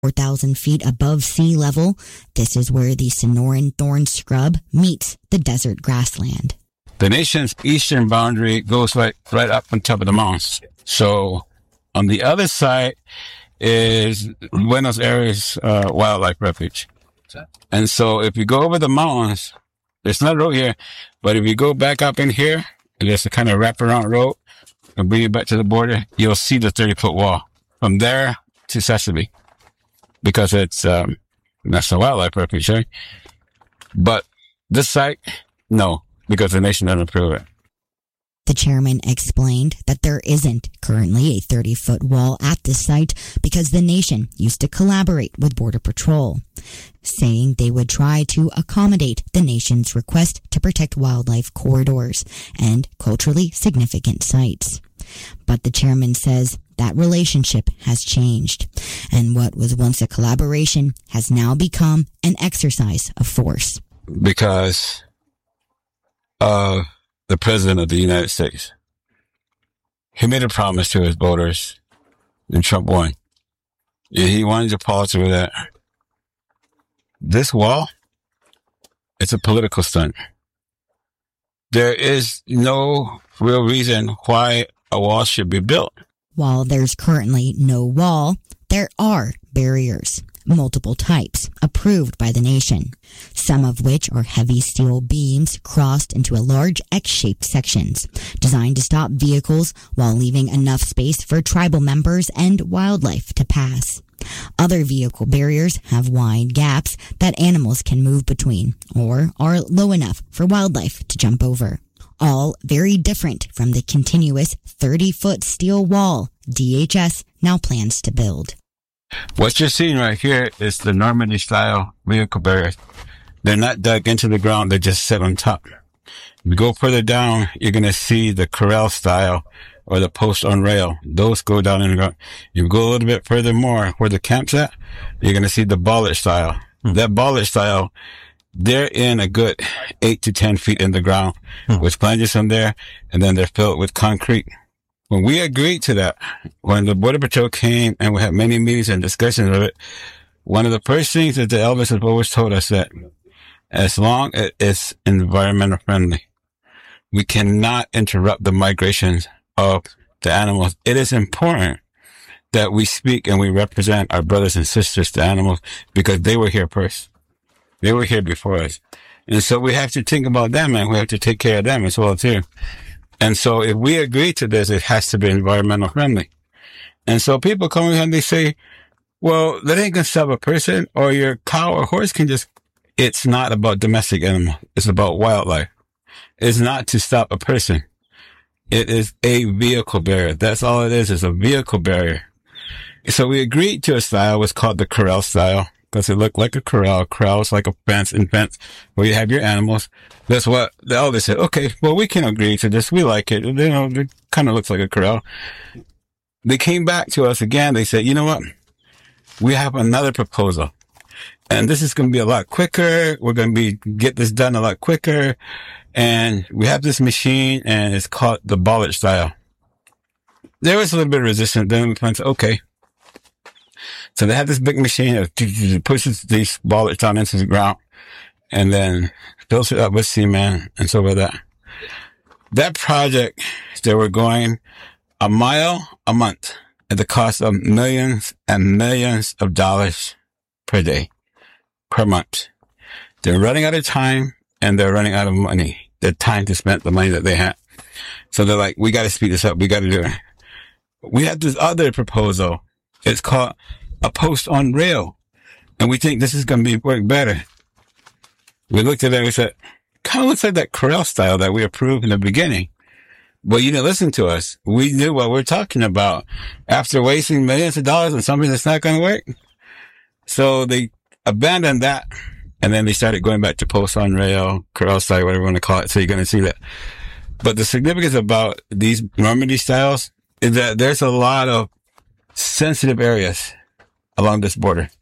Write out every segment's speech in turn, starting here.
4,000 feet above sea level, this is where the Sonoran thorn scrub meets the desert grassland. The nation's eastern boundary goes right up on top of the mountains. So on the other side is Buenos Aires Wildlife Refuge. And so if you go over the mountains, there's not a road here, but if you go back up in here, there's a kind of wraparound road and bring you back to the border, you'll see the 30-foot wall from there to Sesame, because it's National Wildlife Refuge, right? But this site, no, because the nation doesn't approve it. The chairman explained that there isn't currently a 30-foot wall at this site because the nation used to collaborate with Border Patrol, saying they would try to accommodate the nation's request to protect wildlife corridors and culturally significant sites. But the chairman says that relationship has changed, and what was once a collaboration has now become an exercise of force. Because of the President of the United States. He made a promise to his voters, and Trump won. Yeah, he wanted to policy with that. This wall, it's a political stunt. There is no real reason why a wall should be built. While there's currently no wall, there are barriers, multiple types, approved by the nation, some of which are heavy steel beams crossed into a large X-shaped sections, designed to stop vehicles while leaving enough space for tribal members and wildlife to pass. Other vehicle barriers have wide gaps that animals can move between, or are low enough for wildlife to jump over. All very different from the continuous 30-foot steel wall DHS now plans to build. What you're seeing right here is the Normandy-style vehicle barriers. They're not dug into the ground, they just sit on top. If you go further down, you're going to see the corral-style or the post on rail. Those go down in the ground. You go a little bit further more where the camp's at, you're going to see the bollard-style. That bollard-style, they're in a good 8 to 10 feet in the ground with flanges on there, and then they're filled with concrete. When we agreed to that, when the Border Patrol came and we had many meetings and discussions of it, one of the first things that the Elvis has always told us that as long as it's environmental friendly, we cannot interrupt the migrations of the animals. It is important that we speak and we represent our brothers and sisters, the animals, because they were here first. They were here before us. And so we have to think about them and we have to take care of them as well too. And so if we agree to this, it has to be environmental friendly. And so people come in and they say, well, that ain't going to stop a person, or your cow or horse can just, it's not about domestic animal. It's about wildlife. It's not to stop a person. It is a vehicle barrier. That's all it is a vehicle barrier. So we agreed to a style, what's called the corral style, because it looked like a corral. Corral is like a fence where you have your animals. That's what the elders said. Okay, well, we can agree to this. We like it. You know, it kind of looks like a corral. They came back to us again. They said, you know what? We have another proposal. And this is going to be a lot quicker. We're going to get this done a lot quicker. And we have this machine and it's called the bollard style. There was a little bit of resistance. Then we said, okay. So they have this big machine that pushes these bollards down into the ground and then fills it up with cement and so with that. That project, they were going a mile a month at the cost of millions and millions of dollars per day, per month. They're running out of time and they're running out of money. Their time to spend the money that they had. So they're like, we got to speed this up. We got to do it. We have this other proposal. It's called a post on rail. And we think this is going to work better. We looked at it and we said, kind of looks like that corral style that we approved in the beginning. Well, you didn't listen to us. We knew what we're talking about. After wasting millions of dollars on something that's not going to work. So they abandoned that. And then they started going back to post on rail, corral style, whatever you want to call it. So you're going to see that. But the significance about these Normandy styles is that there's a lot of sensitive areas along this border.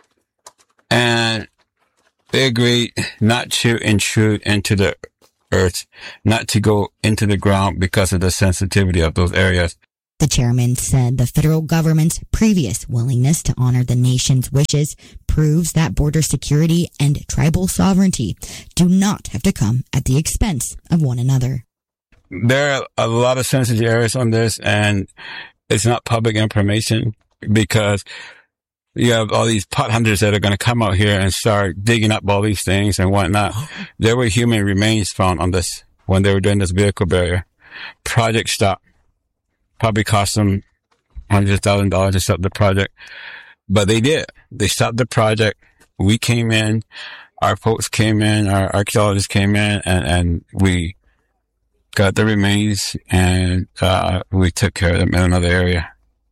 And they agreed not to intrude into the earth, not to go into the ground because of the sensitivity of those areas. The chairman said the federal government's previous willingness to honor the nation's wishes proves that border security and tribal sovereignty do not have to come at the expense of one another. There are a lot of sensitive areas on this, and it's not public information because you have all these pot hunters that are going to come out here and start digging up all these things and whatnot. There were human remains found on this when they were doing this vehicle barrier. Project stopped. Probably cost them $100,000 to stop the project. But they did. They stopped the project. We came in. Our folks came in. Our archaeologists came in and we got the remains and we took care of them in another area.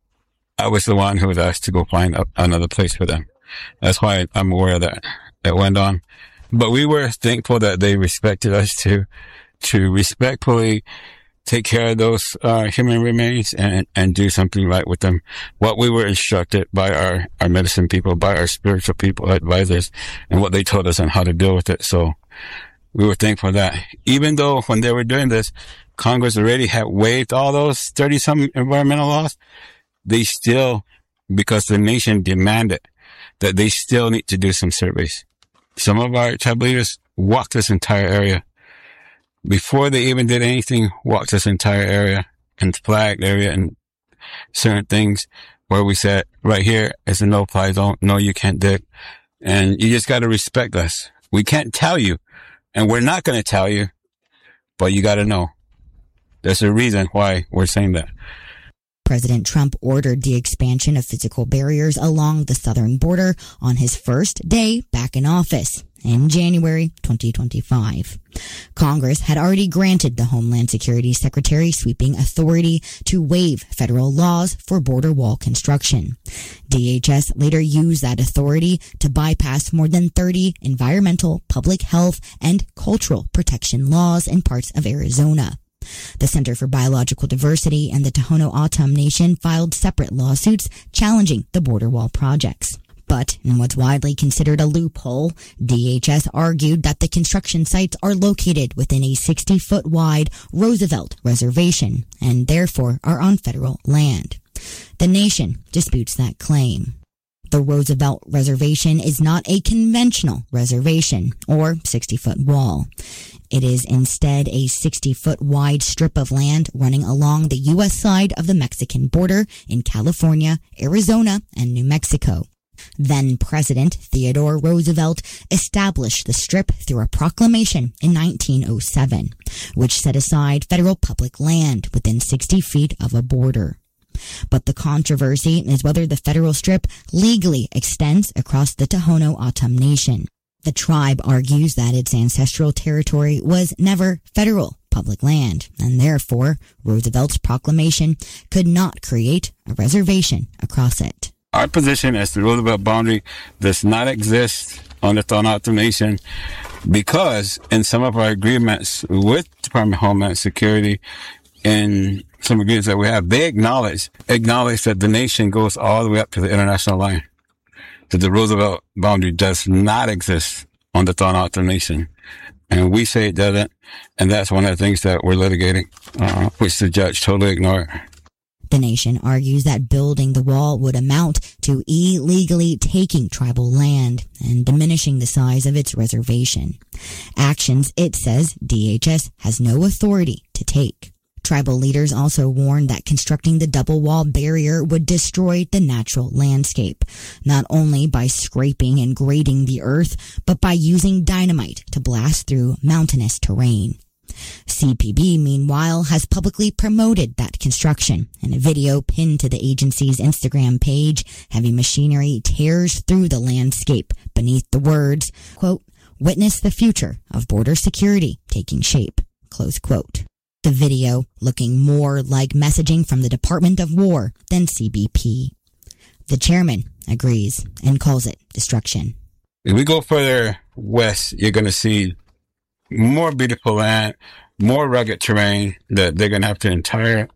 I was the one who was asked to go find another place for them. That's why I'm aware of that. That went on. But we were thankful that they respected us to respectfully take care of those human remains and do something right with them. What we were instructed by our medicine people, by our spiritual people, advisors, and what they told us on how to deal with it. So we were thankful for that. Even though when they were doing this, Congress already had waived all those 30-some environmental laws, they still, because the nation demanded that they still need to do some surveys. Some of our tribal leaders walked this entire area. Before they even did anything, walked this entire area and flagged area and certain things where we said, right here is a no-fly zone. No, you can't dig. And you just got to respect us. We can't tell you, and we're not going to tell you, but you got to know. There's a reason why we're saying that. President Trump ordered the expansion of physical barriers along the southern border on his first day back in office in January 2025. Congress had already granted the Homeland Security Secretary sweeping authority to waive federal laws for border wall construction. DHS later used that authority to bypass more than 30 environmental, public health, and cultural protection laws in parts of Arizona. The Center for Biological Diversity and the Tohono O'odham Nation filed separate lawsuits challenging the border wall projects. But in what's widely considered a loophole, DHS argued that the construction sites are located within a 60-foot wide Roosevelt reservation and therefore are on federal land. The nation disputes that claim. The Roosevelt Reservation is not a conventional reservation or 60-foot wall. It is instead a 60-foot wide strip of land running along the U.S. side of the Mexican border in California, Arizona, and New Mexico. Then President Theodore Roosevelt established the strip through a proclamation in 1907, which set aside federal public land within 60 feet of a border. But the controversy is whether the federal strip legally extends across the Tohono O'odham Nation. The tribe argues that its ancestral territory was never federal public land, and therefore Roosevelt's proclamation could not create a reservation across it. Our position as the Roosevelt boundary does not exist on the Tohono O'odham Nation because in some of our agreements with Department of Homeland Security, in some agreements that we have, they acknowledge that the nation goes all the way up to the international line. That the Roosevelt boundary does not exist on the Tohono O'odham Nation. And we say it doesn't, and that's one of the things that we're litigating, which the judge totally ignored. The nation argues that building the wall would amount to illegally taking tribal land and diminishing the size of its reservation. Actions, it says, DHS has no authority to take. Tribal leaders also warned that constructing the double wall barrier would destroy the natural landscape, not only by scraping and grading the earth, but by using dynamite to blast through mountainous terrain. CPB, meanwhile, has publicly promoted that construction. In a video pinned to the agency's Instagram page, heavy machinery tears through the landscape beneath the words, quote, "Witness the future of border security taking shape," close quote. The video looking more like messaging from the Department of War than CBP. The chairman agrees and calls it destruction. If we go further west, you're going to see more beautiful land, more rugged terrain that they're going to have to entire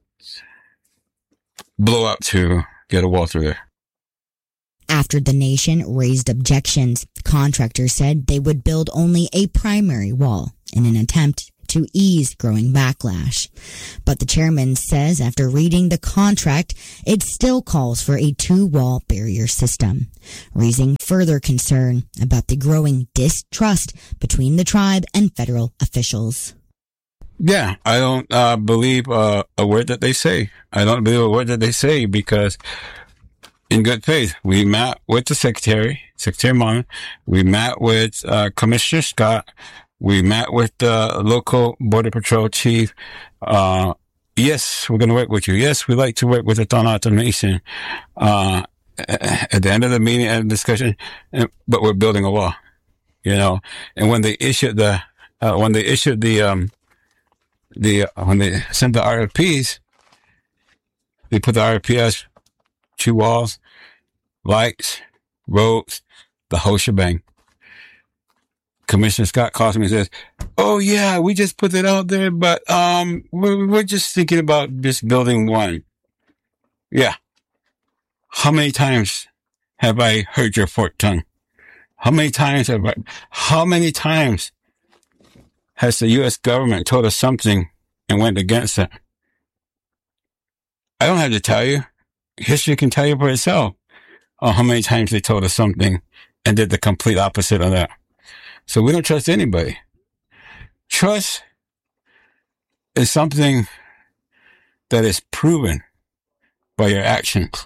blow up to get a wall through there. After the nation raised objections, contractors said they would build only a primary wall in an attempt to ease growing backlash. But the chairman says after reading the contract, it still calls for a two-wall barrier system, raising further concern about the growing distrust between the tribe and federal officials. Yeah, I don't believe a word that they say. I don't believe a word that they say because in good faith, we met with the Secretary Mullen. We met with Commissioner Scott. We met with the local Border Patrol chief. Yes, we're going to work with you. Yes, we like to work with the Tohono Nation. At the end of the meeting and discussion, but we're building a wall, you know. And when they issued when they sent the RFPs, they put the RFP as 2 walls, lights, roads, the whole shebang. Commissioner Scott calls me and says, "Oh yeah, we just put it out there, but we're just thinking about just building one." Yeah. How many times have I heard your forked tongue? How many times has the U.S. government told us something and went against it? I don't have to tell you. History can tell you for itself how many times they told us something and did the complete opposite of that. So we don't trust anybody. Trust is something that is proven by your actions.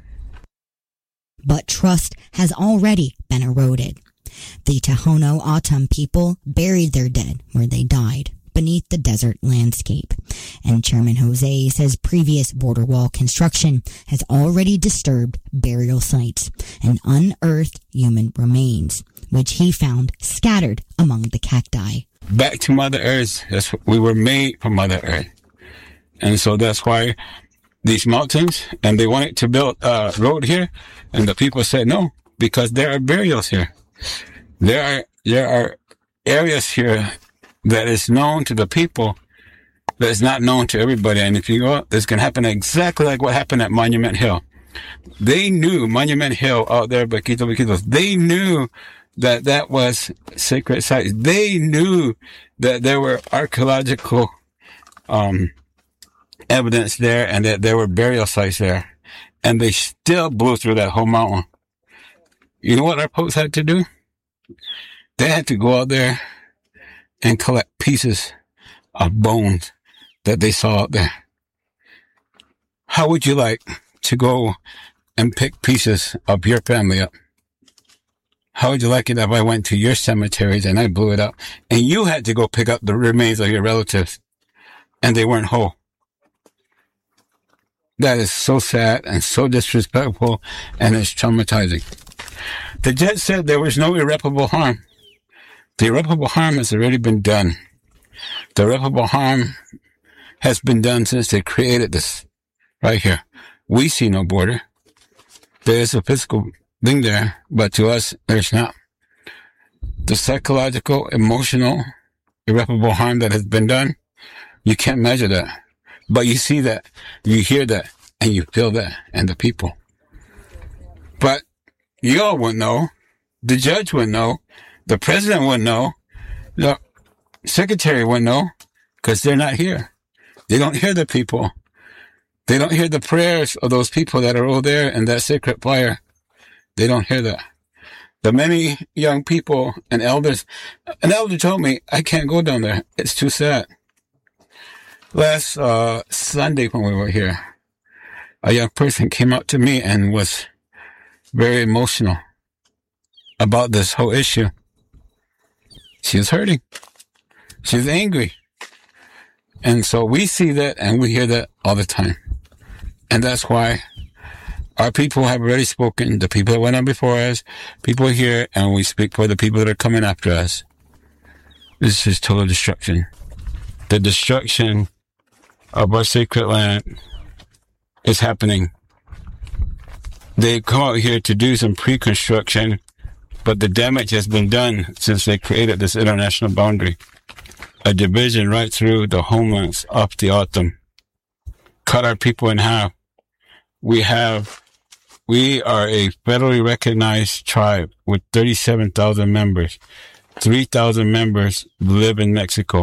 But trust has already been eroded. The Tohono O'odham people buried their dead where they died, beneath the desert landscape. And Chairman Jose says previous border wall construction has already disturbed burial sites and unearthed human remains, which he found scattered among the cacti. Back to Mother Earth. We were made from Mother Earth. And so that's why these mountains, and they wanted to build a road here, and the people said no, because there are burials here. There are areas here that is known to the people, that is not known to everybody. And if you go up, this can happen exactly like what happened at Monument Hill. They knew Monument Hill out there, Baquitos, they knew that was sacred sites. They knew that there were archaeological evidence there and that there were burial sites there. And they still blew through that whole mountain. You know what our folks had to do? They had to go out there and collect pieces of bones that they saw out there. How would you like to go and pick pieces of your family up? How would you like it if I went to your cemeteries and I blew it up and you had to go pick up the remains of your relatives and they weren't whole? That is so sad and so disrespectful, and it's traumatizing. The judge said there was no irreparable harm. The irreparable harm has already been done. The irreparable harm has been done since they created this right here. We see no border. There is a physical thing there, but to us, there's not. The psychological, emotional, irreparable harm that has been done, you can't measure that. But you see that, you hear that, and you feel that, and the people. But you all wouldn't know. The judge wouldn't know. The president wouldn't know. The secretary wouldn't know, because they're not here. They don't hear the people. They don't hear the prayers of those people that are over there in that sacred fire. They don't hear that. The many young people and elders, an elder told me, I can't go down there. It's too sad. Last Sunday when we were here, a young person came up to me and was very emotional about this whole issue. She was hurting. She was angry. And so we see that and we hear that all the time. And that's why our people have already spoken, the people that went on before us, people here, and we speak for the people that are coming after us. This is total destruction. The destruction of our sacred land is happening. They come out here to do some pre-construction, but the damage has been done since they created this international boundary. A division right through the homelands of the O'odham. Cut our people in half. We are a federally recognized tribe with 37,000 members. 3,000 members live in Mexico.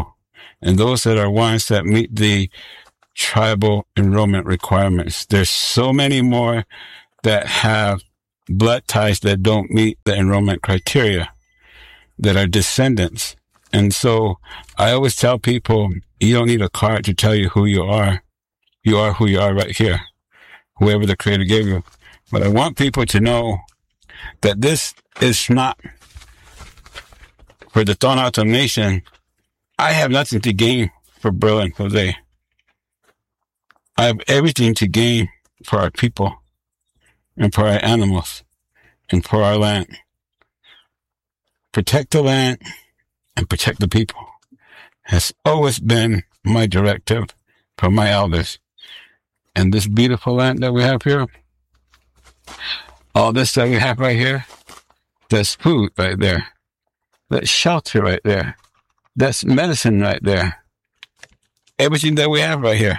and those that are ones that meet the tribal enrollment requirements. There's so many more that have blood ties that don't meet the enrollment criteria, that are descendants. And so I always tell people, you don't need a card to tell you who you are. You are who you are right here, whoever the Creator gave you. But I want people to know that this is not for the Tohono O'odham Nation. I have nothing to gain for Bro and Jose. I have everything to gain for our people and for our animals and for our land. Protect the land and protect the people has always been my directive from my elders. And this beautiful land that we have here, all this that we have right here, there's food right there. That's shelter right there. That's medicine right there. Everything that we have right here.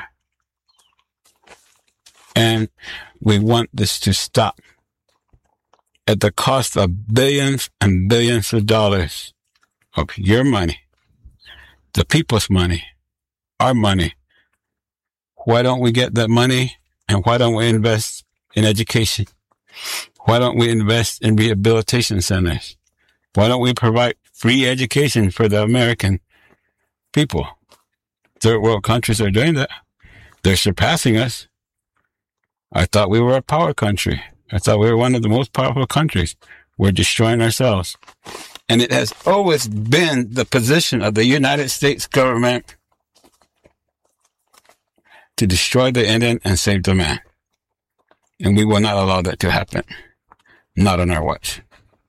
And we want this to stop at the cost of billions and billions of dollars of your money, the people's money, our money. Why don't we get that money, and why don't we invest in education? Why don't we invest in rehabilitation centers? Why don't we provide free education for the American people? Third world countries are doing that. They're surpassing us. I thought we were a power country. I thought we were one of the most powerful countries. We're destroying ourselves. And it has always been the position of the United States government to destroy the Indian and save the man. And we will not allow that to happen. Not on our watch.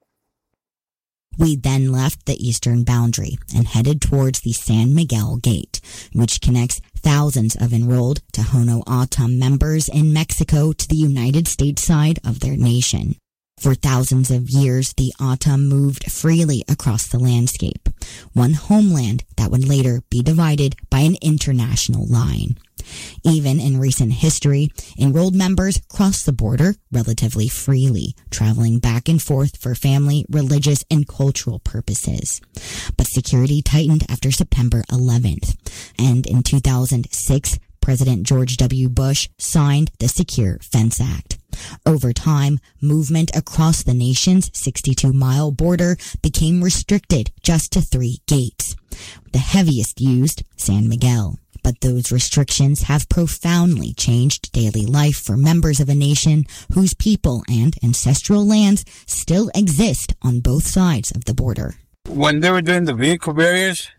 We then left the eastern boundary and headed towards the San Miguel Gate, which connects thousands of enrolled Tohono O'odham members in Mexico to the United States side of their nation. For thousands of years, the O'odham moved freely across the landscape, one homeland that would later be divided by an international line. Even in recent history, enrolled members crossed the border relatively freely, traveling back and forth for family, religious, and cultural purposes. But security tightened after September 11th, and in 2006, President George W. Bush signed the Secure Fence Act. Over time, movement across the nation's 62-mile border became restricted just to 3 gates. The heaviest used, San Miguel. But those restrictions have profoundly changed daily life for members of a nation whose people and ancestral lands still exist on both sides of the border. When they were doing the vehicle barriers,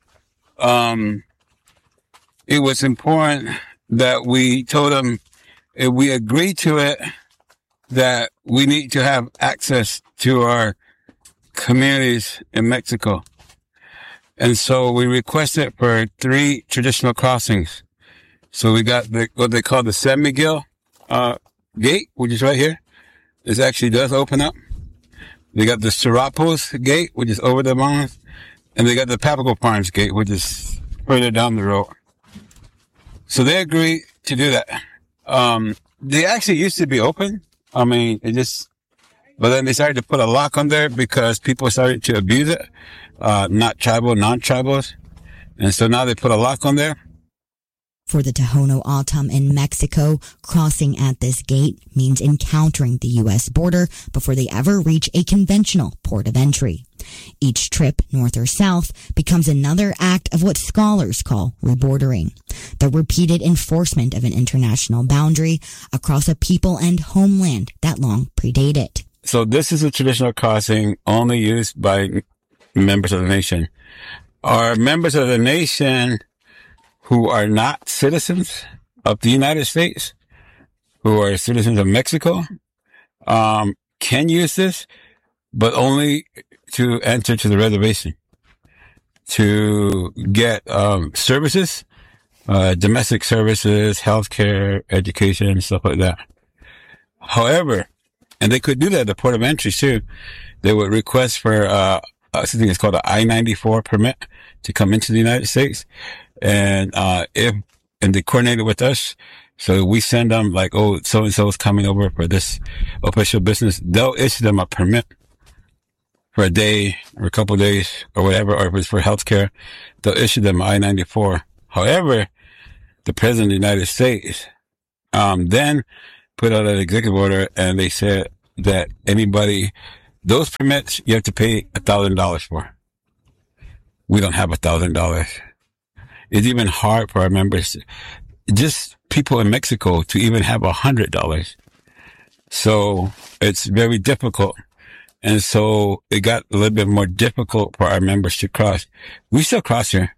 it was important that we told them, if we agree to it, that we need to have access to our communities in Mexico. And so we requested for 3 traditional crossings. So we got what they call the San Miguel gate, which is right here. This actually does open up. They got the Serapos gate, which is over the mountains. And they got the Papago Farms gate, which is further down the road. So they agreed to do that. They actually used to be open. I mean, but then they started to put a lock on there because people started to abuse it. Not tribal, non-tribals. And so now they put a lock on there. For the Tohono O'odham in Mexico, crossing at this gate means encountering the U.S. border before they ever reach a conventional port of entry. Each trip, north or south, becomes another act of what scholars call rebordering, the repeated enforcement of an international boundary across a people and homeland that long predate it. So this is a traditional crossing only used by members of the nation. Are members of the nation who are not citizens of the United States, who are citizens of Mexico, can use this, but only to enter to the reservation, to get services, domestic services, healthcare, education, stuff like that. However, and they could do that at the port of entry too, they would request for something that's called an I-94 permit to come into the United States. And they coordinated with us. So we send them like, oh, so-and-so is coming over for this official business. They'll issue them a permit. for a day or a couple of days or whatever, or if it's for healthcare, they'll issue them I-94. However, the President of the United States then put out an executive order, and they said that anybody, those permits, you have to pay $1,000 for. We don't have $1,000. It's even hard for our members, just people in Mexico, to even have $100. So it's very difficult. And so it got a little bit more difficult for our members to cross. We still cross here.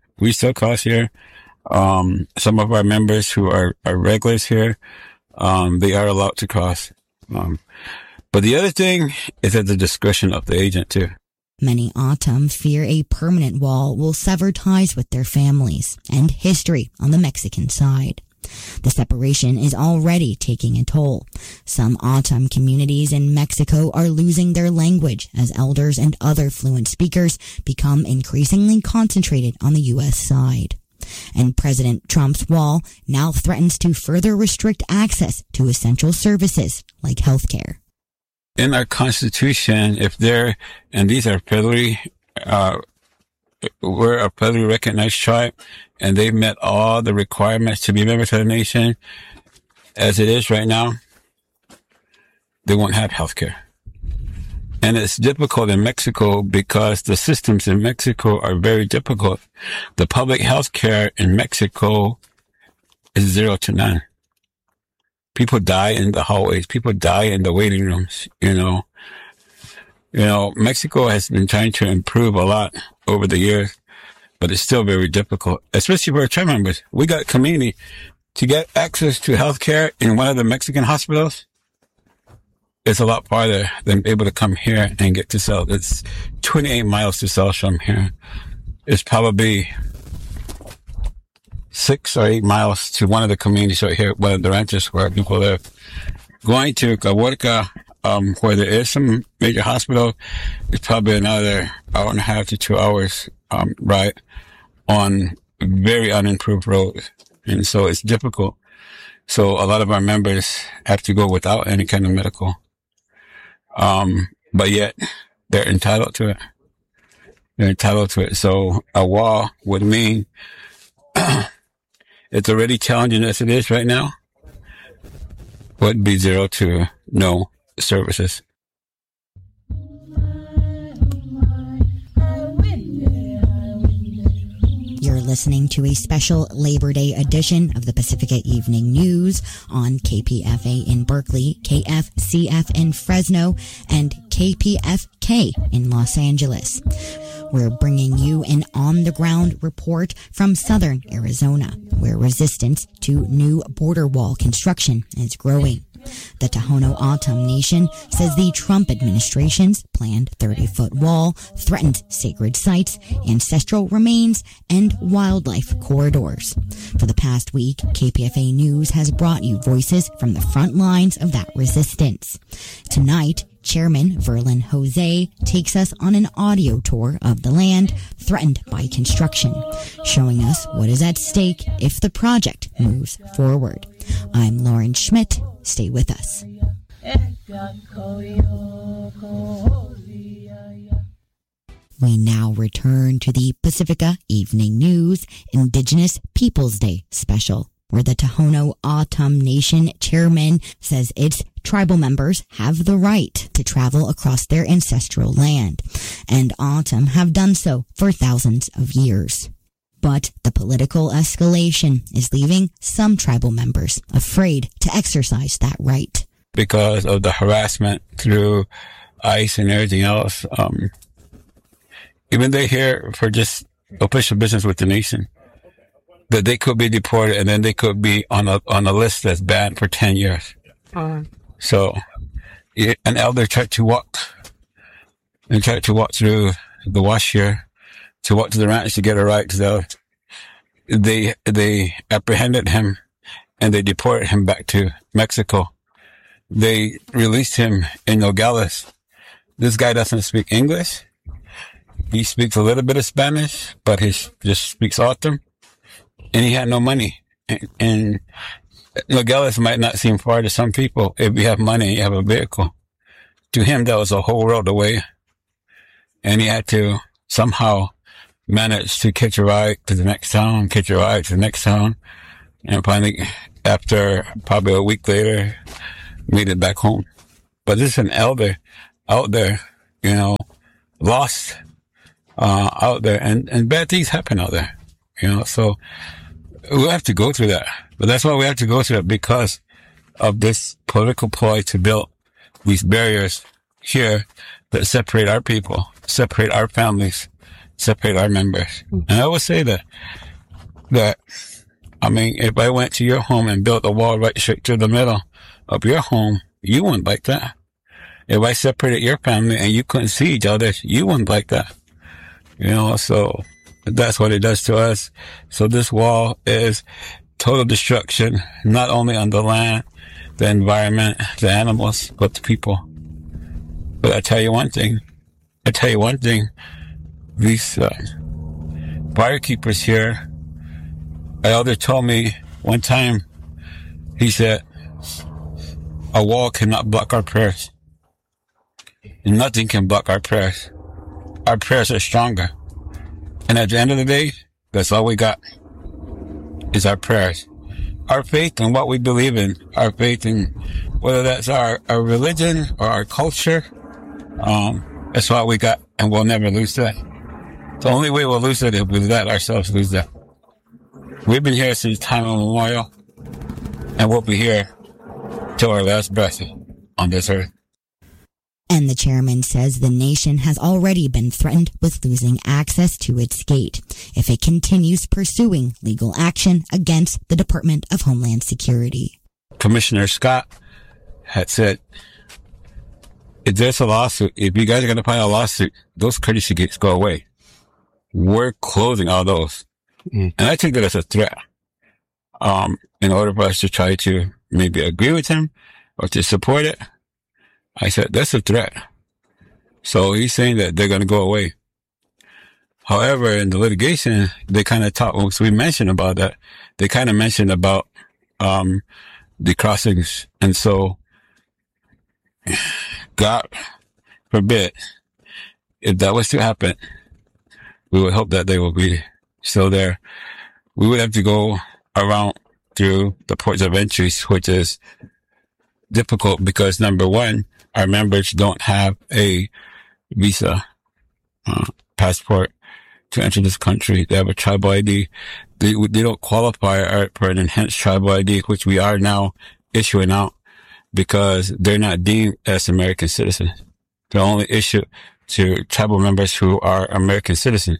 Some of our members who are regulars here, they are allowed to cross. But the other thing is at the discretion of the agent too. Many O'odham fear a permanent wall will sever ties with their families and history on the Mexican side. The separation is already taking a toll. Some O'odham communities in Mexico are losing their language as elders and other fluent speakers become increasingly concentrated on the U.S. side. And President Trump's wall now threatens to further restrict access to essential services like healthcare. In our Constitution, if they're, and these are federally, we're a federally recognized tribe, and they've met all the requirements to be members of the nation. As it is right now, they won't have health care. And it's difficult in Mexico because the systems in Mexico are very difficult. The public health care in Mexico is 0 to none. People die in the hallways. People die in the waiting rooms, you know. Mexico has been trying to improve a lot over the years, but it's still very difficult, especially for our tribe members. We got community to get access to health care in one of the Mexican hospitals. It's a lot farther than able to come here and get to South. It's 28 miles to South from here. It's probably 6 or 8 miles to one of the communities right here, one of the ranches where people live. Going to Cahuarca, where there is some major hospital, it's probably another hour and a half to 2 hours, ride on very unimproved roads. And so it's difficult. So a lot of our members have to go without any kind of medical. But yet they're entitled to it. They're entitled to it. So a wall would mean it's already challenging as it is right now. Would be 0 to no services. You're listening to a special Labor Day edition of the Pacifica Evening News on KPFA in Berkeley, KFCF in Fresno, and KPFK in Los Angeles. We're bringing you an on-the-ground report from southern Arizona, where resistance to new border wall construction is growing. The Tohono O'odham Nation says the Trump administration's planned 30-foot wall threatens sacred sites, ancestral remains, and wildlife corridors. For the past week, KPFA News has brought you voices from the front lines of that resistance. Tonight, Chairman Verlin Jose takes us on an audio tour of the land threatened by construction, showing us what is at stake if the project moves forward. I'm Lauren Schmidt. Stay with us. We now return to the Pacifica Evening News Indigenous Peoples Day special, where the Tohono O'odham Nation chairman says its tribal members have the right to travel across their ancestral land, and O'odham have done so for thousands of years. But the political escalation is leaving some tribal members afraid to exercise that right. Because of the harassment through ICE and everything else, even they're here for just official business with the nation, that they could be deported and then they could be on a list that's banned for 10 years. So an elder tried to walk through the wash here, to walk to the ranch to get a right. So they apprehended him and they deported him back to Mexico. They released him in Nogales. This guy doesn't speak English. He speaks a little bit of Spanish, but he just speaks O'odham. And he had no money. And Nogales might not seem far to some people if you have money and you have a vehicle. To him, that was a whole world away. and he had to somehow manage to catch a ride to the next town, and finally, after probably a week later, made it back home. But this is an elder out there, lost out there, and bad things happen out there, so we have to go through that. But that's why we have to go through it, because of this political ploy to build these barriers here that separate our people, separate our families, separate our members. And I would say that if I went to your home and built a wall right straight through the middle of your home, you wouldn't like that. If I separated your family and you couldn't see each other, you wouldn't like that. So that's what it does to us. So this wall is total destruction, not only on the land, the environment, the animals, but the people. But I tell you one thing, these firekeepers here, an elder told me one time, he said, a wall cannot block our prayers. Nothing can block our prayers. Our prayers are stronger. And at the end of the day, that's all we got, is our prayers. Our faith in what we believe in, our faith in whether that's our religion or our culture, that's what we got, and we'll never lose that. The only way we'll lose it is if we let ourselves lose that. We've been here since time immemorial, and we'll be here till our last breath on this earth. And the chairman says the nation has already been threatened with losing access to its gate if it continues pursuing legal action against the Department of Homeland Security. Commissioner Scott had said, if there's a lawsuit, if you guys are going to file a lawsuit, those courtesy gates go away. We're closing all those. And I take that as a threat. In order for us to try to maybe agree with him or to support it, I said, that's a threat. So he's saying that they're going to go away. However, in the litigation, they kind of talked, so we mentioned about that. They kind of mentioned about, the crossings. And so, God forbid, if that was to happen, we would hope that they will be still there. We would have to go around through the ports of entry, which is difficult because, number one, our members don't have a visa, passport to enter this country. They have a tribal ID. They don't qualify for an enhanced tribal ID, which we are now issuing out because they're not deemed as American citizens. They're only issued to tribal members who are American citizens.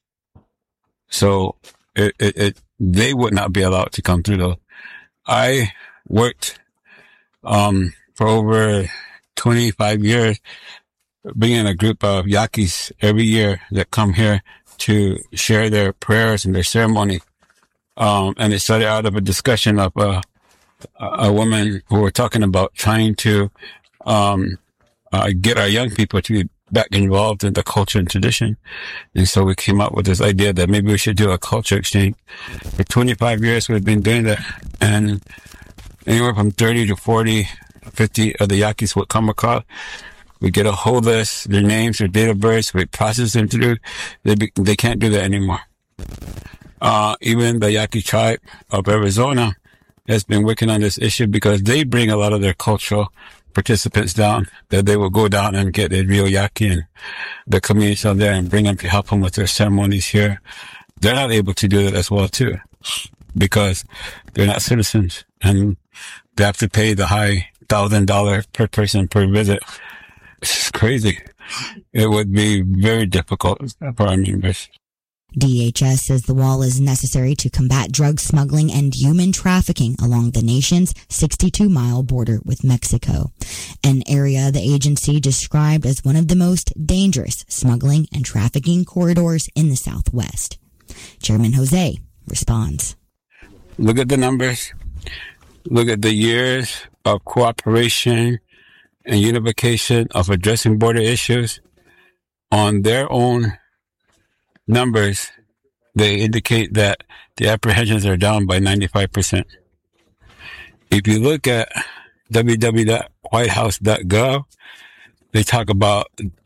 So they would not be allowed to come through those. I worked, for over 25 years, bringing a group of Yaquis every year that come here to share their prayers and their ceremony. And it started out of a discussion of, a woman who were talking about trying to, get our young people to be back involved in the culture and tradition. And so we came up with this idea that maybe we should do a culture exchange. For 25 years, we've been doing that. And anywhere from 30 to 40, 50 of the Yaquis would come across. We get a whole list, their names, their date of birth, we process them through. They can't do that anymore. Even the Yaqui tribe of Arizona has been working on this issue because they bring a lot of their cultural participants down, that they will go down and get a real Yaqui and the communities out there and bring them to help them with their ceremonies here. They're not able to do that as well too, because they're not citizens and they have to pay the high $1,000 per person per visit. It's crazy. It would be very difficult for our members. DHS says the wall is necessary to combat drug smuggling and human trafficking along the nation's 62-mile border with Mexico, an area the agency described as one of the most dangerous smuggling and trafficking corridors in the Southwest. Chairman Jose responds. Look at the numbers. Look at the years of cooperation and unification of addressing border issues. On their own numbers, they indicate that the apprehensions are down by 95%. If you look at www.whitehouse.gov, they talk about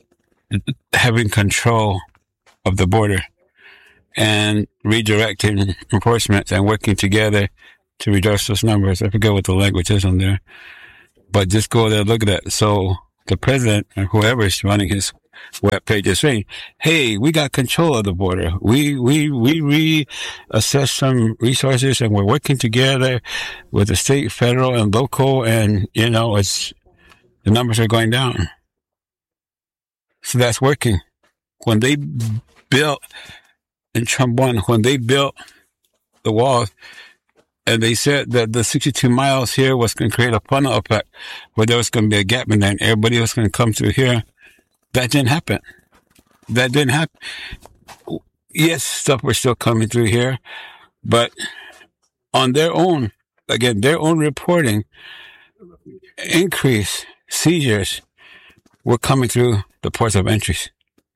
having control of the border and redirecting enforcement and working together to reduce those numbers. I forget what the language is on there, but just go there and look at that. So the president or whoever is running his web page is saying, hey, we got control of the border. We reassess some resources and we're working together with the state, federal, and local, and, you know, the numbers are going down. So that's working. When they built in Trump 1, when they built the wall, and they said that the 62 miles here was going to create a funnel effect where there was going to be a gap and then everybody was going to come through here. That didn't happen. That didn't happen. Yes, stuff was still coming through here, but on their own, again, their own reporting, increased seizures were coming through the ports of entries.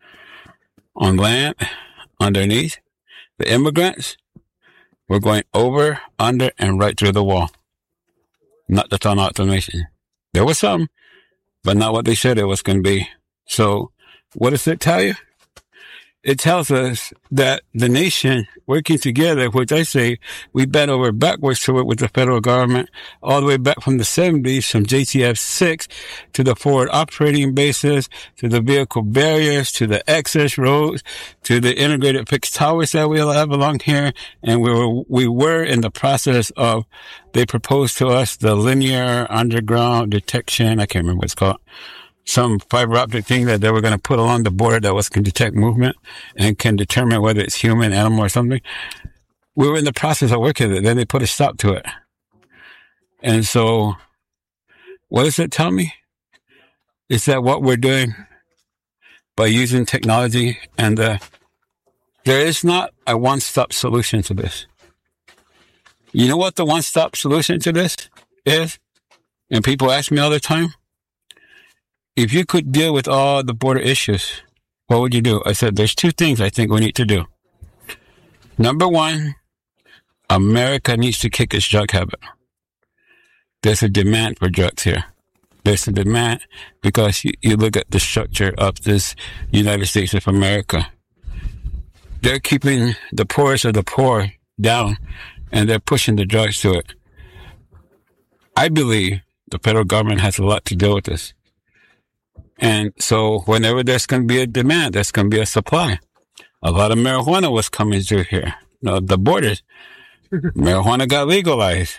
On land, underneath, the immigrants were going over, under, and right through the wall. Not the tunnel automation. There was some, but not what they said it was going to be. So what does it tell you? It tells us that the nation working together, which I say we bent over backwards to it with the federal government, all the way back from the 70s, from JTF-6 to the forward operating bases, to the vehicle barriers, to the access roads, to the integrated fixed towers that we have along here. And we were in the process of, they proposed to us the linear underground detection. I can't remember what it's called. Some fiber optic thing that they were going to put along the border that was can detect movement and can determine whether it's human, animal, or something. We were in the process of working with it. Then they put a stop to it. And so what does it tell me? It's that what we're doing by using technology and there is not a one-stop solution to this. You know what the one-stop solution to this is? And people ask me all the time, if you could deal with all the border issues, what would you do? I said, there's two things I think we need to do. Number one, America needs to kick its drug habit. There's a demand for drugs here. There's a demand because you look at the structure of this United States of America. They're keeping the poorest of the poor down and they're pushing the drugs to it. I believe the federal government has a lot to do with this. And so whenever there's going to be a demand, there's going to be a supply. A lot of marijuana was coming through here. The borders, marijuana got legalized.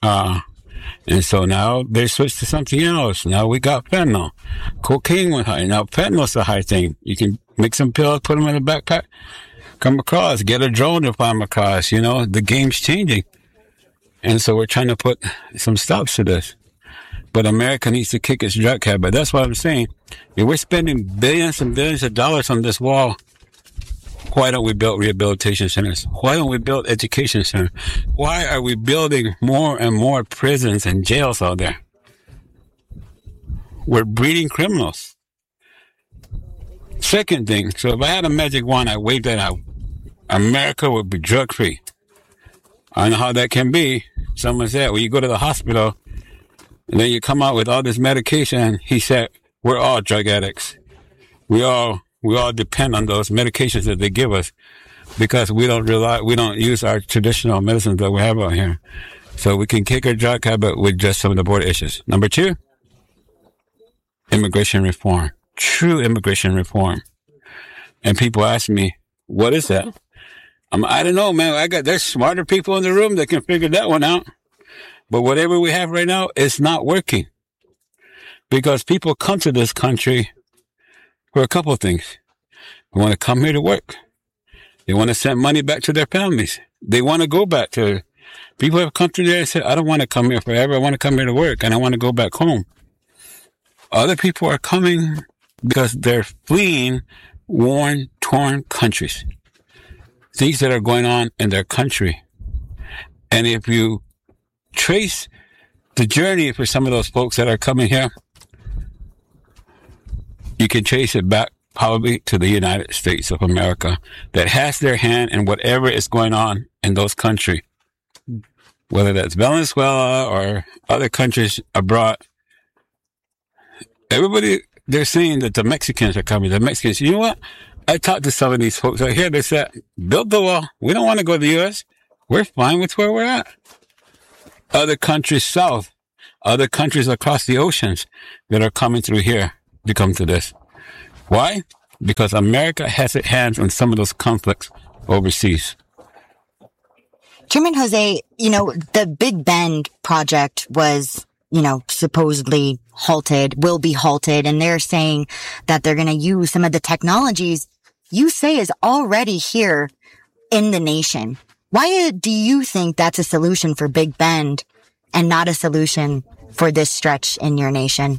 And so now they switched to something else. Now we got fentanyl. Cocaine went high. Now fentanyl's a high thing. You can mix some pills, put them in a backpack, come across, get a drone to fly them across. You know, the game's changing. And so we're trying to put some stops to this. But America needs to kick its drug habit. That's what I'm saying. If we're spending billions and billions of dollars on this wall, why don't we build rehabilitation centers? Why don't we build education centers? Why are we building more and more prisons and jails out there? We're breeding criminals. Second thing, so if I had a magic wand, I waved that out. America would be drug-free. I don't know how that can be. Someone said, well, you go to the hospital, and then you come out with all this medication. He said, we're all drug addicts. We all depend on those medications that they give us because we don't use our traditional medicines that we have out here. So we can kick our drug habit with just some of the border issues. Number two, immigration reform. True immigration reform. And people ask me, what is that? I don't know, man. There's smarter people in the room that can figure that one out. But whatever we have right now is not working because people come to this country for a couple of things. They want to come here to work. They want to send money back to their families. They want to go back to, people have come through there and said, I don't want to come here forever. I want to come here to work and I want to go back home. Other people are coming because they're fleeing war torn countries. Things that are going on in their country. And if you trace the journey for some of those folks that are coming here, you can trace it back probably to the United States of America that has their hand in whatever is going on in those countries, whether that's Venezuela or other countries abroad. Everybody they're saying that the Mexicans are coming. The Mexicans, you know what? I talked to some of these folks right here. They said, build the wall. We don't want to go to the U.S. We're fine with where we're at. Other countries south, other countries across the oceans that are coming through here to come to this. Why? Because America has its hands on some of those conflicts overseas. Chairman Jose, the Big Bend project was, supposedly will be halted, and they're saying that they're going to use some of the technologies you say is already here in the nation. Why do you think that's a solution for Big Bend and not a solution for this stretch in your nation?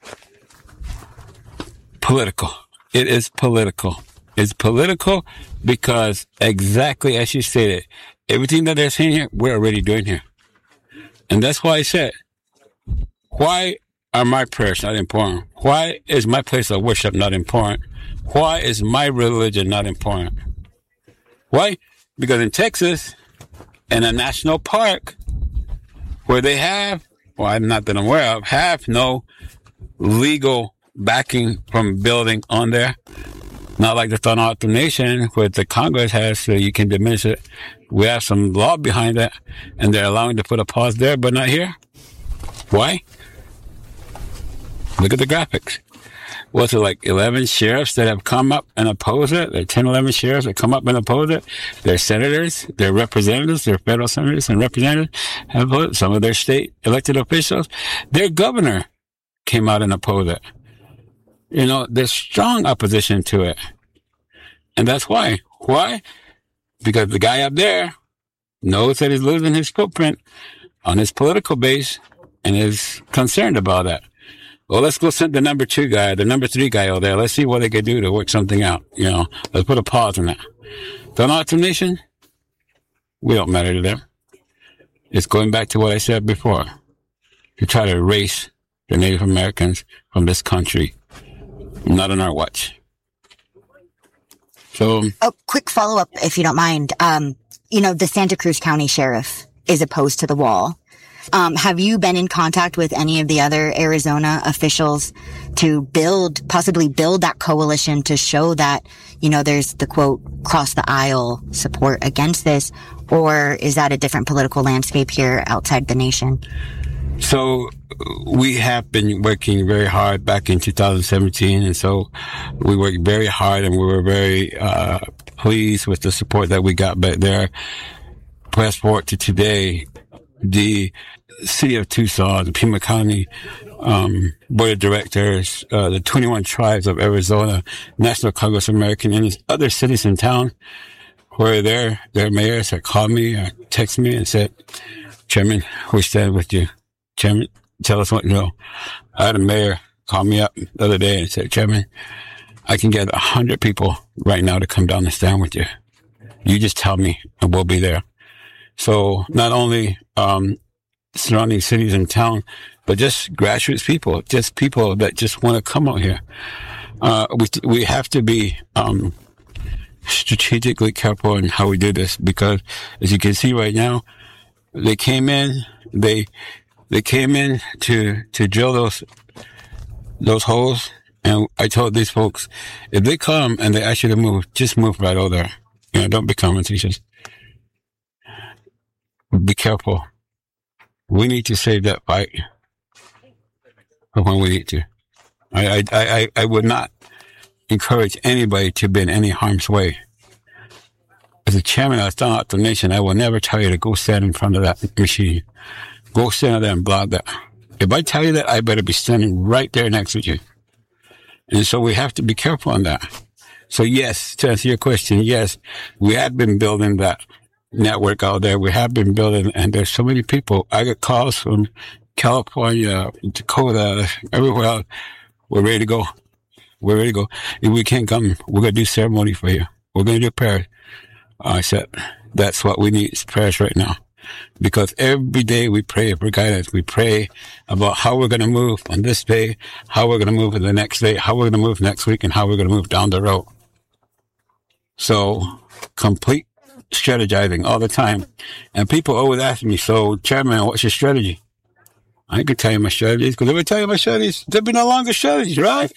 Political. It is political. It's political because exactly as you stated, everything that they're saying here, we're already doing here. And that's why I said, why are my prayers not important? Why is my place of worship not important? Why is my religion not important? Why? Because in Texas, in a national park, where they have, well, I'm not that I'm aware of, have no legal backing from building on there. Not like the Vanuatu Nation, where the Congress has, so you can diminish it. We have some law behind that, and they're allowing to put a pause there, but not here. Why? Look at the graphics. What's it, like 11 sheriffs that have come up and oppose it? There are 10, 11 sheriffs that come up and oppose it. Their senators, their representatives, their federal senators and representatives have opposed it. Some of their state elected officials. Their governor came out and opposed it. There's strong opposition to it. And that's why. Why? Because the guy up there knows that he's losing his footprint on his political base and is concerned about that. Well, let's go send the number 2 guy, the number 3 guy over there. Let's see what they can do to work something out. Let's put a pause on that. The Vanuatu Nation, we don't matter to them. It's going back to what I said before, to try to erase the Native Americans from this country. Not on our watch. So, quick follow-up, if you don't mind. The Santa Cruz County Sheriff is opposed to the wall. Have you been in contact with any of the other Arizona officials to possibly build that coalition to show that, there's the quote, cross the aisle support against this? Or is that a different political landscape here outside the nation? So we have been working very hard back in 2017. And so we worked very hard and we were very, pleased with the support that we got back there. Fast forward to today, the city of Tucson, the Pima County Board of Directors, the 21 tribes of Arizona, National Congress of American Indians, other cities in town, where their mayors had called me or texted me and said, Chairman, we stand with you. Chairman, tell us what you know. I had a mayor call me up the other day and said, Chairman, I can get 100 people right now to come down and stand with you. You just tell me and we'll be there. So not only surrounding cities and town, but just grassroots people, just people that just want to come out here. We have to be strategically careful in how we do this, because as you can see right now, they came in to drill those holes, and I told these folks, if they come and they ask you to move, just move right over there. Don't be commentators. Be careful. We need to save that fight for when we need to. I would not encourage anybody to be in any harm's way. As a chairman of the Vanuatu Nation, I will never tell you to go stand in front of that machine. Go stand there and block that. If I tell you that, I better be standing right there next to you. And so we have to be careful on that. So yes, to answer your question, yes, we have been building that network out there. We have been building, and there's so many people. I get calls from California, Dakota, everywhere else. We're ready to go. We're ready to go. If we can't come, we're going to do ceremony for you. We're going to do prayers. I said, that's what we need, is prayers right now. Because every day we pray for guidance. We pray about how we're going to move on this day, how we're going to move the next day, how we're going to move next week, and how we're going to move down the road. So, complete strategizing all the time. And people always ask me, so, Chairman, what's your strategy? I ain't going to tell you my strategies, because if I tell you my strategies, there'll be no longer strategies, right?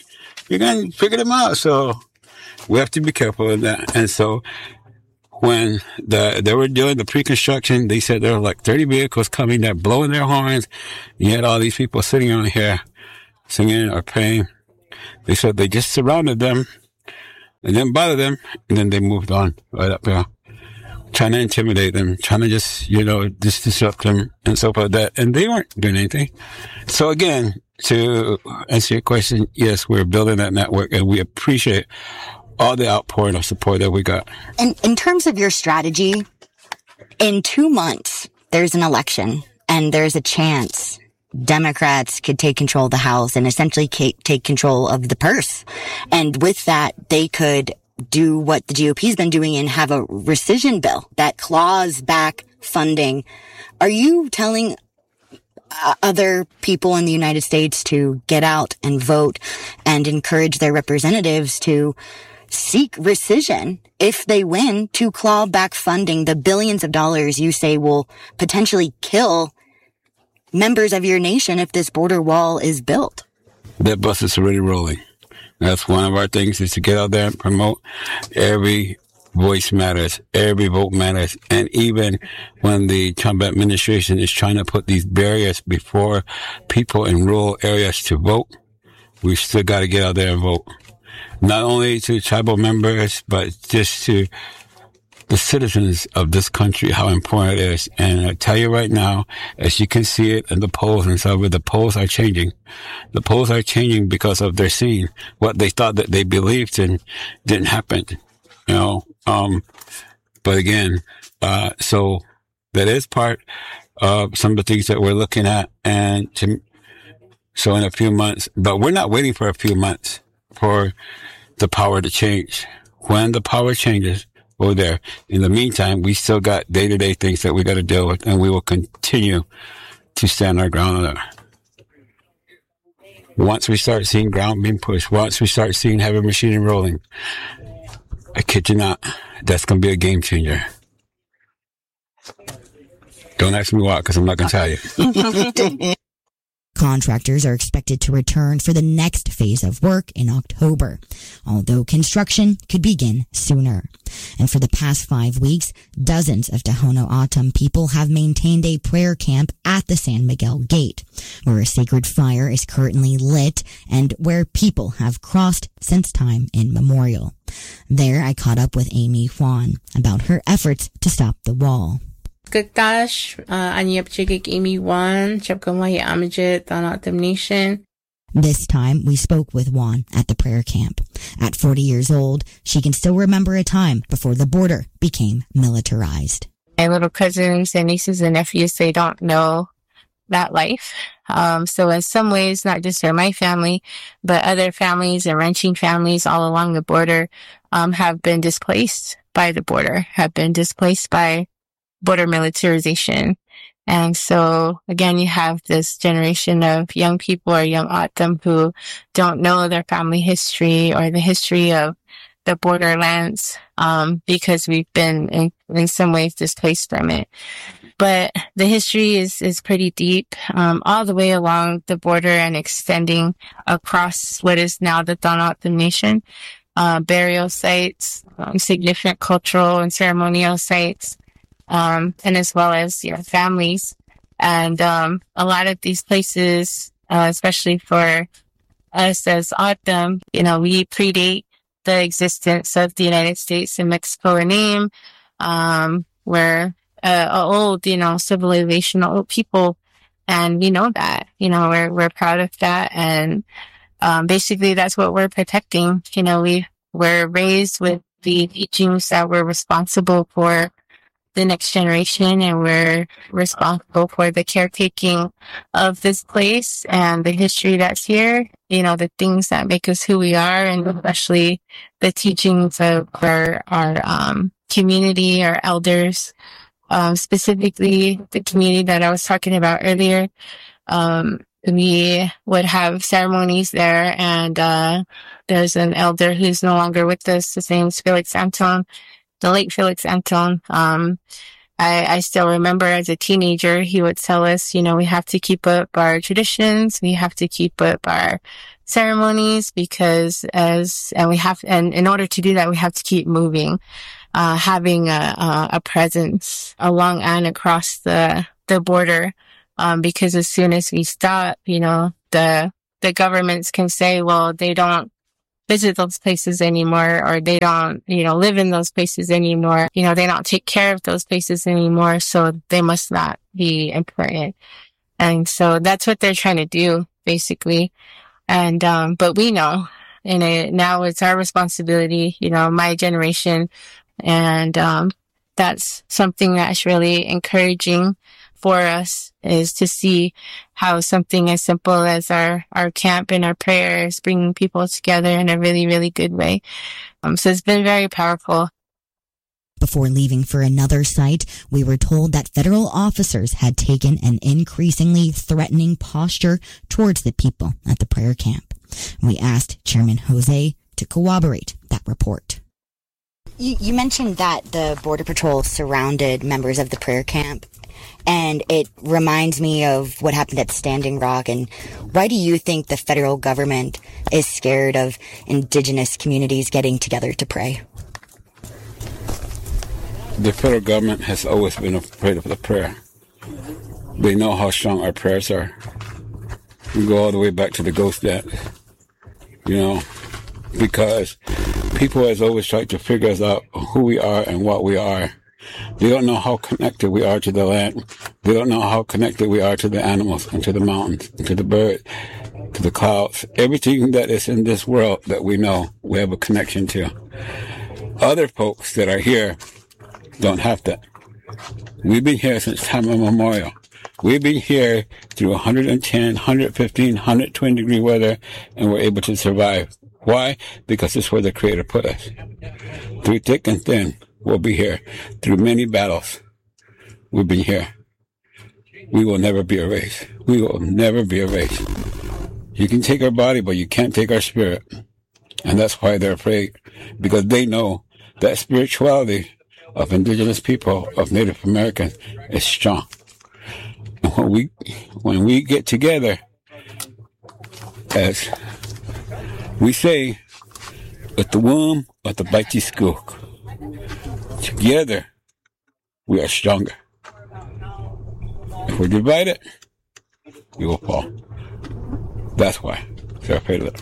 you're going to figure them out. So we have to be careful of that. And so when they were doing the pre-construction, they said there were like 30 vehicles coming, they're blowing their horns. You had all these people sitting on here singing or praying. They said they just surrounded them and didn't bother them, and then they moved on right up there, trying to intimidate them, trying to just disrupt them and so forth like that. And they weren't doing anything. So again, to answer your question, yes, we're building that network, and we appreciate all the outpouring of support that we got. And in terms of your strategy, in 2 months, there's an election, and there's a chance Democrats could take control of the House and essentially take control of the purse. And with that, they could do what the GOP's been doing and have a rescission bill that claws back funding. Are you telling other people in the United States to get out and vote and encourage their representatives to seek rescission if they win, to claw back funding, the billions of dollars you say will potentially kill members of your nation if this border wall is built? That bus is already rolling. That's one of our things, is to get out there and promote every voice matters, every vote matters. And even when the Trump administration is trying to put these barriers before people in rural areas to vote, we still got to get out there and vote. Not only to tribal members, but just to the citizens of this country, how important it is. And I tell you right now, as you can see it in the polls and so on, the polls are changing. The polls are changing because of they're seeing what they thought that they believed in didn't happen, you know. But again, so that is part of some of the things that we're looking at. So in a few months, but we're not waiting for a few months for the power to change. When the power changes, we're there. In the meantime, we still got day-to-day things that we got to deal with, and we will continue to stand our ground on that. Once we start seeing ground being pushed, once we start seeing heavy machinery rolling, I kid you not, that's going to be a game changer. Don't ask me why, because I'm not going to tell you. Contractors are expected to return for the next phase of work in October, although construction could begin sooner. And for the past 5 weeks, dozens of Tohono O'odham people have maintained a prayer camp at the San Miguel Gate, where a sacred fire is currently lit and where people have crossed since time immemorial. There, I caught up with Amy Juan about her efforts to stop the wall. Gagdash, Anyapchigik Amy Juan, Chapkamwahi Amajit, Tohono O'odham Nation. This time, we spoke with Juan at the prayer camp. At 40 years old, she can still remember a time before the border became militarized. My little cousins and nieces and nephews, they don't know that life. So in some ways, not just for my family, but other families and ranching families all along the border have been displaced by the border, have been displaced by border militarization. And so, again, you have this generation of young people or young O'odham who don't know their family history or the history of the borderlands, because we've been in some ways displaced from it. But the history is pretty deep, all the way along the border and extending across what is now the Tohono O'odham Nation, burial sites, significant cultural and ceremonial sites, and as well as, families. And, a lot of these places, especially for us as O'odham, we predate the existence of the United States and Mexico name. We're, old, civilization, old people. And we know that, we're proud of that. And, basically that's what we're protecting. We're raised with the teachings that we're responsible for the next generation, and we're responsible for the caretaking of this place and the history that's here, the things that make us who we are, and especially the teachings of our community, our elders, specifically the community that I was talking about earlier. We would have ceremonies there, and there's an elder who's no longer with us. His name's Felix Anton. The late Felix Anton. I still remember as a teenager, he would tell us, we have to keep up our traditions. We have to keep up our ceremonies because and in order to do that, we have to keep moving, having a presence along and across the border. Because as soon as we stop, the governments can say, well, they don't visit those places anymore, or they don't, live in those places anymore. They don't take care of those places anymore. So they must not be important. And so that's what they're trying to do, basically. And, but we know, and now it's our responsibility, my generation. And, that's something that's really encouraging for us, is to see how something as simple as our camp and our prayers bringing people together in a really, really good way. So it's been very powerful. Before leaving for another site, we were told that federal officers had taken an increasingly threatening posture towards the people at the prayer camp. We asked Chairman Jose to corroborate that report. You mentioned that the Border Patrol surrounded members of the prayer camp, and it reminds me of what happened at Standing Rock. And why do you think the federal government is scared of indigenous communities getting together to pray? The federal government has always been afraid of the prayer. They know how strong our prayers are. We go all the way back to the Ghost Dad, because people has always tried to figure us out who we are and what we are. They don't know how connected we are to the land. They don't know how connected we are to the animals and to the mountains and to the birds, to the clouds. Everything that is in this world that we know, we have a connection to. Other folks that are here don't have that. We've been here since time immemorial. We've been here through 110, 115, 120 degree weather, and we're able to survive. Why? Because it's where the Creator put us. Through thick and thin, we'll be here. Through many battles, we've been here. We will never be erased. We will never be erased. You can take our body, but you can't take our spirit. And that's why they're afraid, because they know that spirituality of indigenous people, of Native Americans, is strong. And when we get together, as we say, with the womb of the Baiti Skook, together we are stronger. If we're divided, we will fall. That's why they're afraid of it.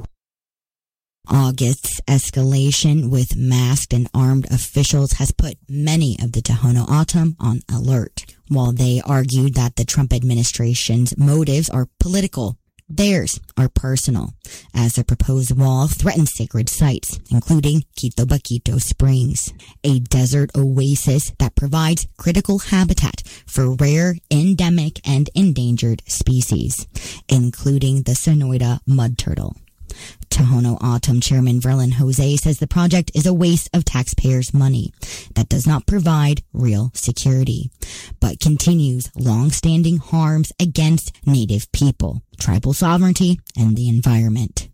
August's escalation with masked and armed officials has put many of the Tohono O'odham on alert. While they argued that the Trump administration's motives are political, theirs are personal, as the proposed wall threatens sacred sites, including Quito Baquito Springs, a desert oasis that provides critical habitat for rare, endemic, and endangered species, including the Sonoyta mud turtle. Tohono O'odham Chairman Verlin Jose says the project is a waste of taxpayers' money that does not provide real security, but continues long-standing harms against Native people, tribal sovereignty, and the environment.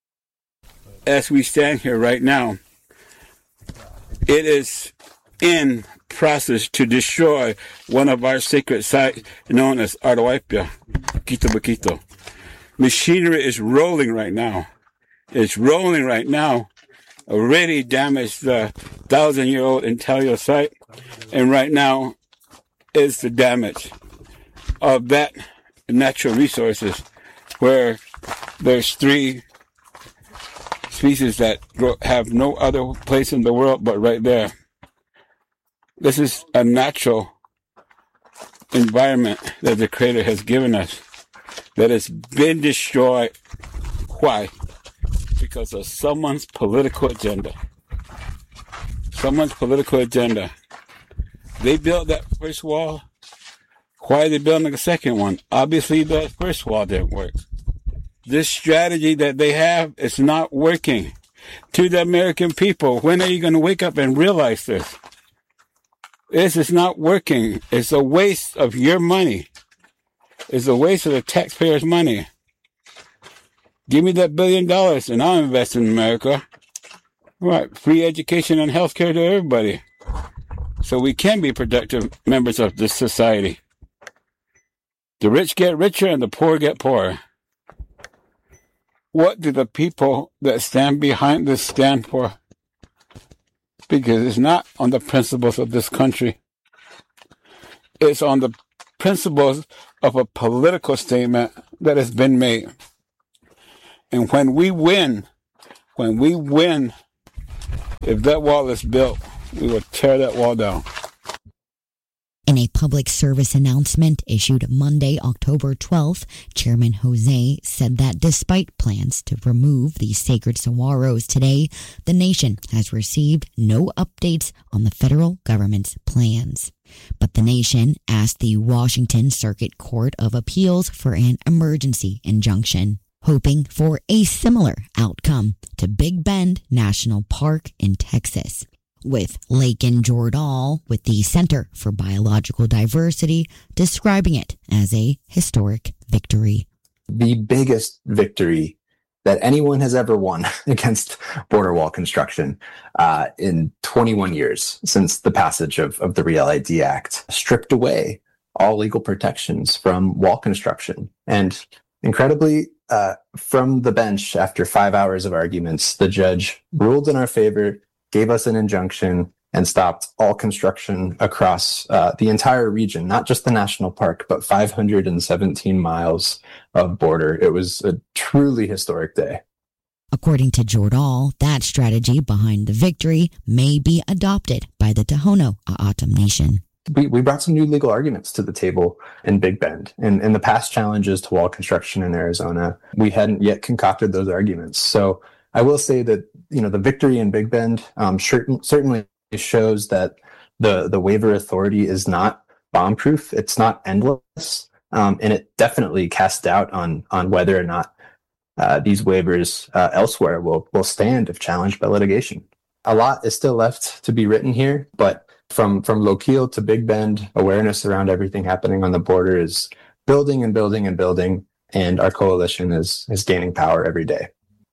As we stand here right now, it is in process to destroy one of our sacred sites known as Ardoaipia, Quito Baquito. Machinery is rolling right now. It's rolling right now. Already damaged the 1,000-year-old Intelio site. And right now is the damage of that natural resources where there's 3 species that have no other place in the world but right there. This is a natural environment that the Creator has given us that has been destroyed. Why? Because of someone's political agenda. Someone's political agenda. They built that first wall. Why are they building a second one? Obviously, the first wall didn't work. This strategy that they have is not working. To the American people, when are you going to wake up and realize this? This is not working. It's a waste of your money. It's a waste of the taxpayers' money. Give me that $1 billion and I'll invest in America. Right, free education and health care to everybody. So we can be productive members of this society. The rich get richer and the poor get poorer. what do the people that stand behind this stand for? Because it's not on the principles of this country. It's on the principles of a political statement that has been made. And when we win, if that wall is built, we will tear that wall down. In a public service announcement issued Monday, October 12th, Chairman Jose said that despite plans to remove the sacred saguaros today, the nation has received no updates on the federal government's plans. But the nation asked the Washington Circuit Court of Appeals for an emergency injunction, hoping for a similar outcome to Big Bend National Park in Texas, with Lakin Jordal with the Center for Biological Diversity describing it as a historic victory. The biggest victory that anyone has ever won against border wall construction in 21 years since the passage of the REAL ID Act, stripped away all legal protections from wall construction. And incredibly, from the bench, after 5 hours of arguments, the judge ruled in our favor, gave us an injunction, and stopped all construction across the entire region, not just the national park, but 517 miles of border. It was a truly historic day. According to Jordal, that strategy behind the victory may be adopted by the Tohono O'odham Nation. We brought some new legal arguments to the table in Big Bend. In the past challenges to wall construction in Arizona, we hadn't yet concocted those arguments. So I will say that, the victory in Big Bend certainly shows that the waiver authority is not bomb-proof. It's not endless. And it definitely casts doubt on whether or not these waivers elsewhere will stand if challenged by litigation. A lot is still left to be written here, but from Lochiel to Big Bend, awareness around everything happening on the border is building and building and building, and our coalition is gaining power every day.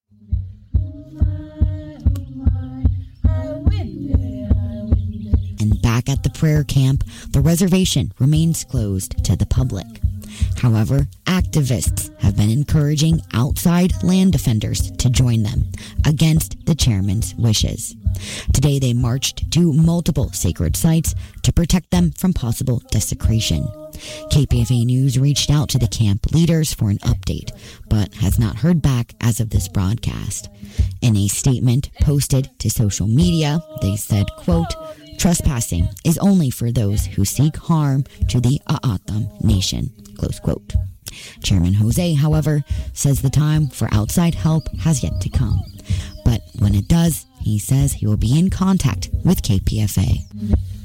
And back at the prayer camp, the reservation remains closed to the public. However, activists have been encouraging outside land defenders to join them against the chairman's wishes. Today they marched to multiple sacred sites to protect them from possible desecration. KPFA News reached out to the camp leaders for an update, but has not heard back as of this broadcast. In a statement posted to social media, they said, quote, "Trespassing is only for those who seek harm to the O'odham Nation," close quote. Chairman Jose, however, says the time for outside help has yet to come. But when it does, he says he will be in contact with KPFA.